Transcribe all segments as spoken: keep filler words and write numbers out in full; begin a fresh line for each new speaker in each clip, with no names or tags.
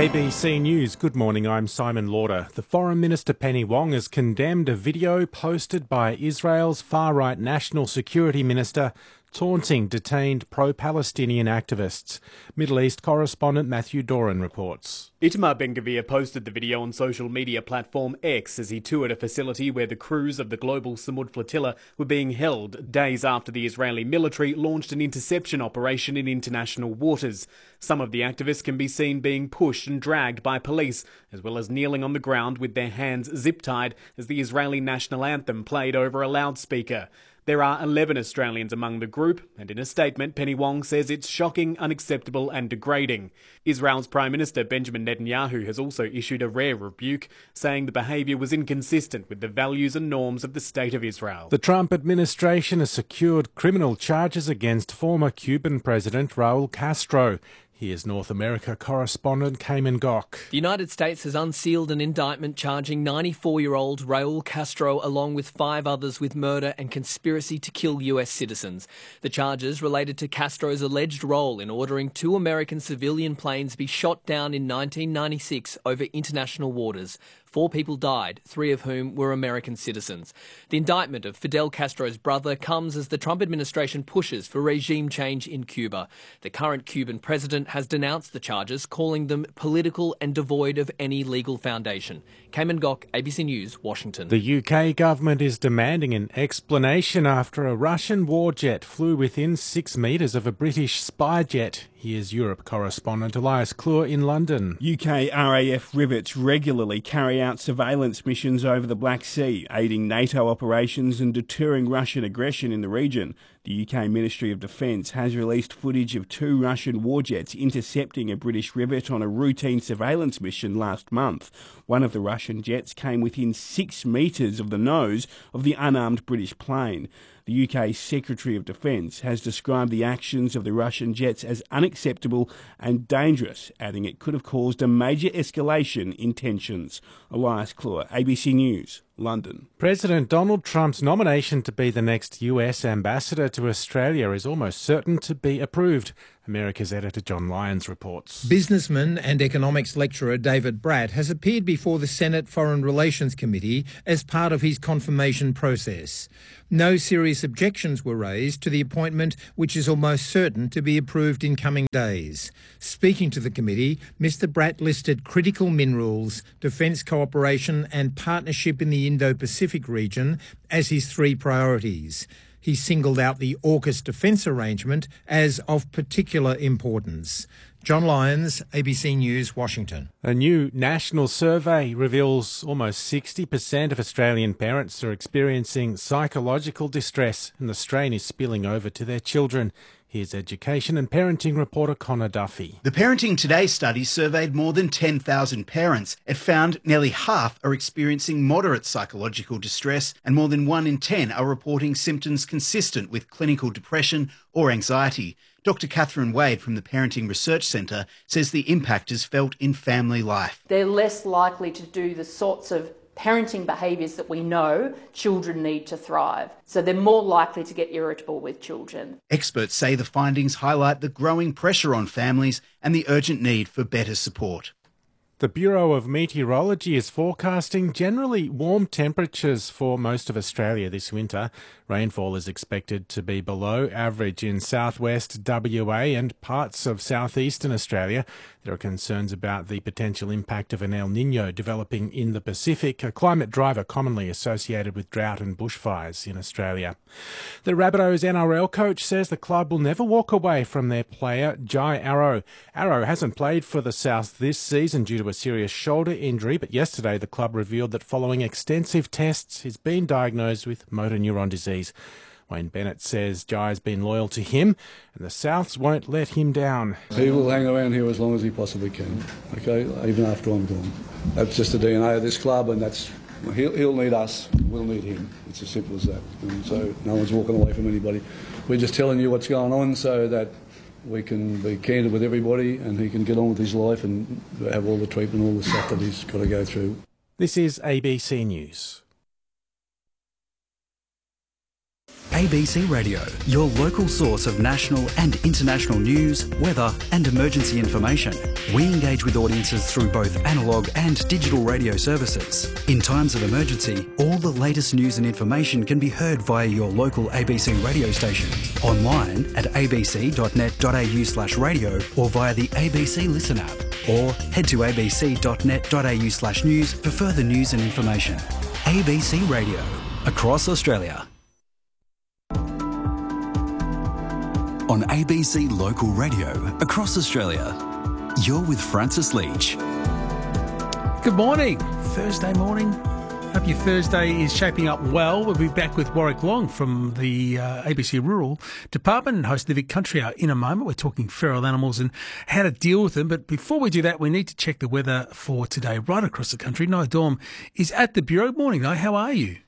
A B C News, good morning, I'm Simon Lauder. The Foreign Minister Penny Wong has condemned a video posted by Israel's far-right National Security Minister taunting detained pro-Palestinian activists. Middle East correspondent Matthew Doran reports.
Itamar Ben-Gvir posted the video on social media platform X as he toured a facility where the crews of the global Samud flotilla were being held days after the Israeli military launched an interception operation in international waters. Some of the activists can be seen being pushed and dragged by police, as well as kneeling on the ground with their hands zip-tied as the Israeli national anthem played over a loudspeaker. There are eleven Australians among the group, and in a statement, Penny Wong says it's shocking, unacceptable and degrading. Israel's Prime Minister Benjamin Netanyahu has also issued a rare rebuke, saying the behaviour was inconsistent with the values and norms of the State of Israel.
The Trump administration has secured criminal charges against former Cuban President Raul Castro. Here's North America correspondent Cayman Gok.
The United States has unsealed an indictment charging ninety-four-year-old Raul Castro along with five others with murder and conspiracy to kill U S citizens. The charges related to Castro's alleged role in ordering two American civilian planes be shot down in nineteen ninety-six over international waters. Four people died, three of whom were American citizens. The indictment of Fidel Castro's brother comes as the Trump administration pushes for regime change in Cuba. The current Cuban president has denounced the charges, calling them political and devoid of any legal foundation. Cayman Gok, A B C News, Washington.
The U K government is demanding an explanation after a Russian war jet flew within six metres of a British spy jet. Here's Europe correspondent Elias Clure in London.
U K R A F rivets regularly carry out surveillance missions over the Black Sea, aiding NATO operations and deterring Russian aggression in the region. The U K Ministry of Defence has released footage of two Russian war jets intercepting a British rivet on a routine surveillance mission last month. One of the Russian jets came within six metres of the nose of the unarmed British plane. The U K Secretary of Defence has described the actions of the Russian jets as unacceptable and dangerous, adding it could have caused a major escalation in tensions. Elias Clure, A B C News, London.
President Donald Trump's nomination to be the next U S ambassador to Australia is almost certain to be approved. America's editor John Lyons reports.
Businessman and economics lecturer David Bratt has appeared before the Senate Foreign Relations Committee as part of his confirmation process. No serious objections were raised to the appointment, which is almost certain to be approved in coming days. Speaking to the committee, Mr Bratt listed critical minerals, defence cooperation and partnership in the Indo-Pacific region as his three priorities. He singled out the AUKUS defence arrangement as of particular importance. John Lyons, A B C News, Washington.
A new national survey reveals almost sixty percent of Australian parents are experiencing psychological distress, and the strain is spilling over to their children. Here's education and parenting reporter Connor Duffy.
The Parenting Today study surveyed more than ten thousand parents. It found nearly half are experiencing moderate psychological distress, and more than one in ten are reporting symptoms consistent with clinical depression or anxiety. Doctor Catherine Wade from the Parenting Research Centre says the impact is felt in family life.
They're less likely to do the sorts of parenting behaviours that we know children need to thrive. So they're more likely to get irritable with children.
Experts say the findings highlight the growing pressure on families and the urgent need for better support.
The Bureau of Meteorology is forecasting generally warm temperatures for most of Australia this winter. Rainfall is expected to be below average in southwest W A and parts of southeastern Australia. There are concerns about the potential impact of an El Niño developing in the Pacific, a climate driver commonly associated with drought and bushfires in Australia. The Rabbitohs N R L coach says the club will never walk away from their player, Jai Arrow. Arrow hasn't played for the South this season due to a serious shoulder injury, but yesterday the club revealed that following extensive tests, he's been diagnosed with motor neuron disease. Wayne Bennett says Jai's been loyal to him and the Souths won't let him down.
He will hang around here as long as he possibly can, okay, even after I'm gone. That's just the D N A of this club, and that's he'll, he'll need us, we'll need him. It's as simple as that. And so no one's walking away from anybody. We're just telling you what's going on so that we can be candid with everybody and he can get on with his life and have all the treatment, all the stuff that he's got to go through.
This is A B C News.
A B C Radio, your local source of national and international news, weather and emergency information. We engage with audiences through both analogue and digital radio services. In times of emergency, all the latest news and information can be heard via your local A B C radio station, online at abc.net.au slash radio or via the A B C Listen app, or head to abc.net.au slash news for further news and information. A B C Radio, across Australia. On A B C Local Radio, across Australia, you're with Francis Leach.
Good morning. Thursday morning. Hope your Thursday is shaping up well. We'll be back with Warwick Long from the uh, A B C Rural Department and host the Vic Country Hour in a moment. We're talking feral animals and how to deal with them. But before we do that, we need to check the weather for today right across the country. Nye Dorm is at the Bureau. Morning, Nye. How are you?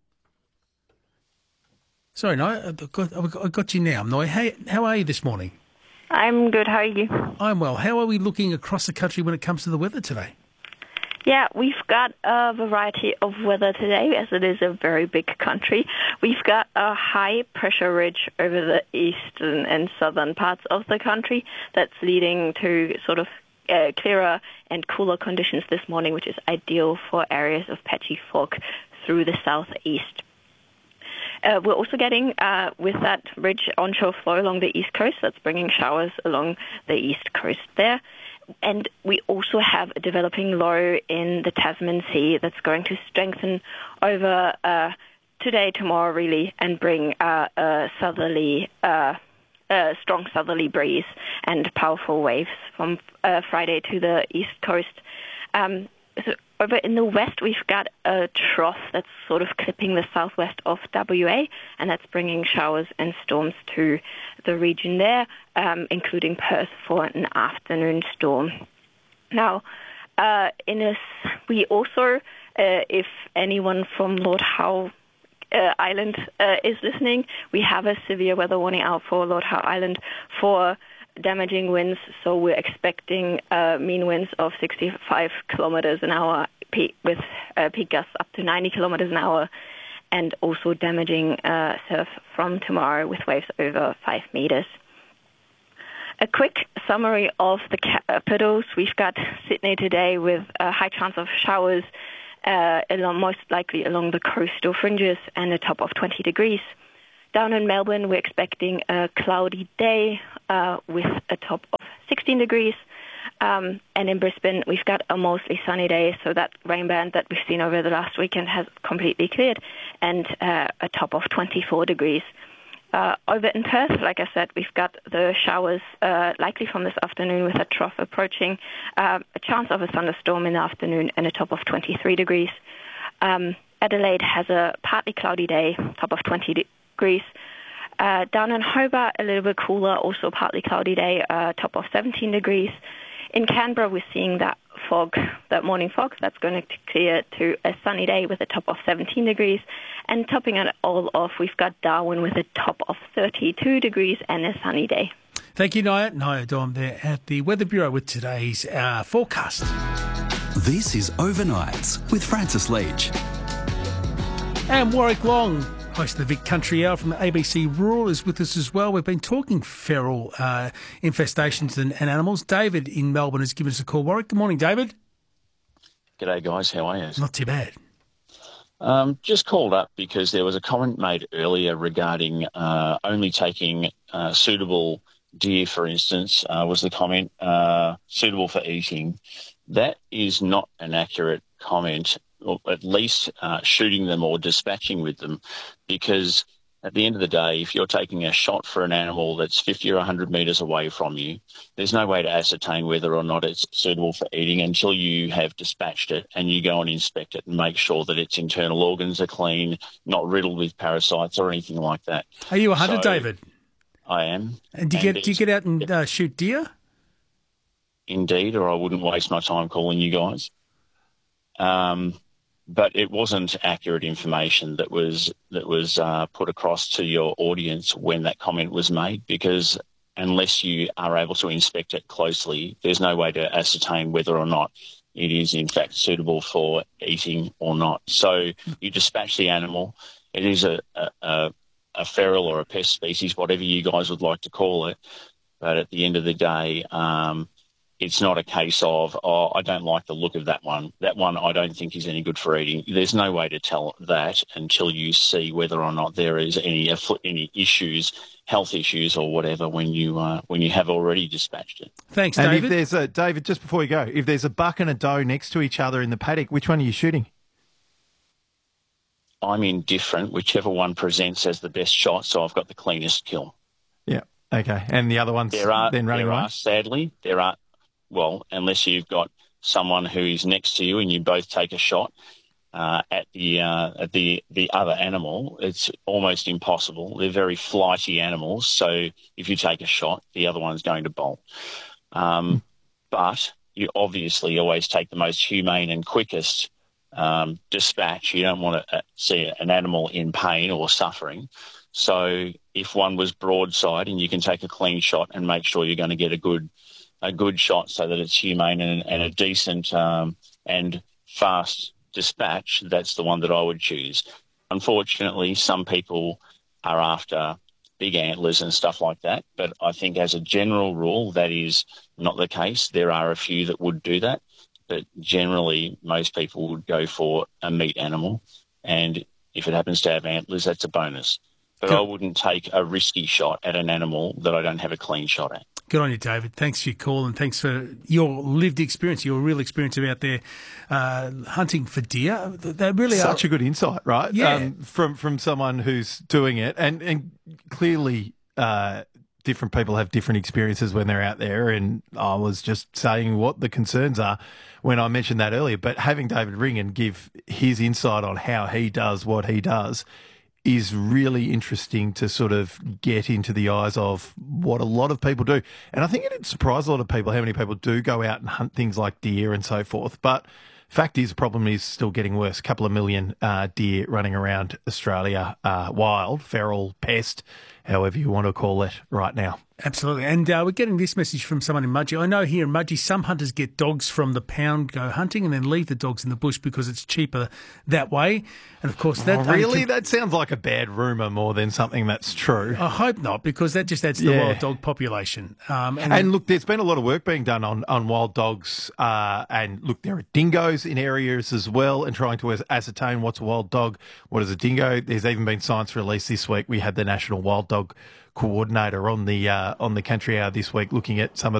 Sorry, Nye. I've got, I've got you now. Nye, how, how are you this morning?
I'm good. How are you?
I'm well. How are we looking across the country when it comes to the weather today?
Yeah, we've got a variety of weather today, as it is a very big country. We've got a high pressure ridge over the eastern and southern parts of the country that's leading to sort of uh, clearer and cooler conditions this morning, which is ideal for areas of patchy fog through the southeast. Uh, we're also getting, uh, with that ridge, onshore flow along the east coast. That's bringing showers along the east coast there. And we also have a developing low in the Tasman Sea that's going to strengthen over uh, today, tomorrow, really, and bring uh, a southerly, uh, a strong southerly breeze and powerful waves from uh, Friday to the east coast. Um, so over in the west, we've got a trough that's sort of clipping the southwest of W A, and that's bringing showers and storms to the region there, um, including Perth for an afternoon storm. Now, uh, in a, we also, uh, if anyone from Lord Howe uh, Island uh, is listening, we have a severe weather warning out for Lord Howe Island for damaging winds, so we're expecting uh, mean winds of sixty-five kilometres an hour peak, with uh, peak gusts up to ninety kilometres an hour, and also damaging uh, surf from tomorrow with waves over five metres. A quick summary of the capitals. We've got Sydney today with a high chance of showers, uh, along, most likely along the coastal fringes, and a top of twenty degrees. Down in Melbourne, we're expecting a cloudy day uh, with a top of sixteen degrees. Um, and in Brisbane, we've got a mostly sunny day, so that rain band that we've seen over the last weekend has completely cleared, and uh, a top of twenty-four degrees. Uh, over in Perth, like I said, we've got the showers uh, likely from this afternoon with a trough approaching, uh, a chance of a thunderstorm in the afternoon, and a top of twenty-three degrees. Um, Adelaide has a partly cloudy day, top of twenty degrees. Uh, down in Hobart, a little bit cooler, also partly cloudy day, uh, top of seventeen degrees. In Canberra, we're seeing that fog, that morning fog, that's going to clear to a sunny day with a top of seventeen degrees. And topping it all off, we've got Darwin with a top of thirty-two degrees and a sunny day.
Thank you, Nia. Nia Dorm there at the Weather Bureau with today's uh, forecast.
This is Overnights with Francis Leach.
And Warwick Long, host of the Vic Country Hour from the A B C Rural, is with us as well. We've been talking feral uh, infestations and, and animals. David in Melbourne has given us a call. Warwick, good morning, David.
G'day, guys. How are you?
Not too bad.
Um, just called up because there was a comment made earlier regarding uh, only taking uh, suitable deer, for instance, uh, was the comment, uh, suitable for eating. That is not an accurate comment, or at least uh, shooting them or dispatching with them, because at the end of the day, if you're taking a shot for an animal that's fifty or one hundred metres away from you, there's no way to ascertain whether or not it's suitable for eating until you have dispatched it and you go and inspect it and make sure that its internal organs are clean, not riddled with parasites or anything like that.
Are you a hunter,
so,
David?
I am.
And do you, and get, do you get out and uh, shoot deer?
Indeed, or I wouldn't waste my time calling you guys. Um, but it wasn't accurate information that was that was uh, put across to your audience when that comment was made, because unless you are able to inspect it closely, there's no way to ascertain whether or not it is in fact suitable for eating or not. So you dispatch the animal. It is a, a, a feral or a pest species, whatever you guys would like to call it. But at the end of the day, um, it's not a case of, oh, I don't like the look of that one. That one I don't think is any good for eating. There's no way to tell that until you see whether or not there is any any issues, health issues or whatever, when you uh, when you have already dispatched it.
Thanks,
and
David.
If there's a, David, just before you go, if there's a buck and a doe next to each other in the paddock, which one are you shooting?
I'm indifferent, whichever one presents as the best shot, so I've got the cleanest kill.
Yeah, okay. And the other one's
there are,
then running
there
away?
Are, sadly, there are, well, unless you've got someone who's next to you and you both take a shot uh, at the uh, at the, the other animal, it's almost impossible. They're very flighty animals, so if you take a shot, the other one's going to bolt. Um, but you obviously always take the most humane and quickest um, dispatch. You don't want to see an animal in pain or suffering. So if one was broadside and you can take a clean shot and make sure you're going to get a good a good shot so that it's humane and, and a decent um, and fast dispatch, that's the one that I would choose. Unfortunately, some people are after big antlers and stuff like that, but I think as a general rule, that is not the case. There are a few that would do that, but generally most people would go for a meat animal, and if it happens to have antlers, that's a bonus. But I wouldn't take a risky shot at an animal that I don't have a clean shot at.
Good on you, David. Thanks for your call and thanks for your lived experience, your real experience of out there uh, hunting for deer. They really
Such
are.
a good insight, right?
Yeah.
Um, from from someone who's doing it, and and clearly uh, different people have different experiences when they're out there. And I was just saying what the concerns are when I mentioned that earlier. But having David Ringen give his insight on how he does what he does is really interesting to sort of get into the eyes of what a lot of people do. And I think it'd surprise a lot of people how many people do go out and hunt things like deer and so forth. But fact is, the problem is still getting worse. A couple of million uh, deer running around Australia, uh, wild, feral, pest, however you want to call it right now.
Absolutely. And uh, we're getting this message from someone in Mudgee. I know here in Mudgee, some hunters get dogs from the pound, go hunting, and then leave the dogs in the bush because it's cheaper that way. And, of course, that...
Oh, really? Can... That sounds like a bad rumour more than something that's true.
I hope not, because that just adds to
yeah.
the wild dog population. Um, and,
and, look, there's been a lot of work being done on, on wild dogs. Uh, and, look, there are dingoes in areas as well, and trying to ascertain what's a wild dog, what is a dingo. There's even been science released this week. We had the National Wild Dog Coordinator on the uh, on the Country Hour this week looking at some of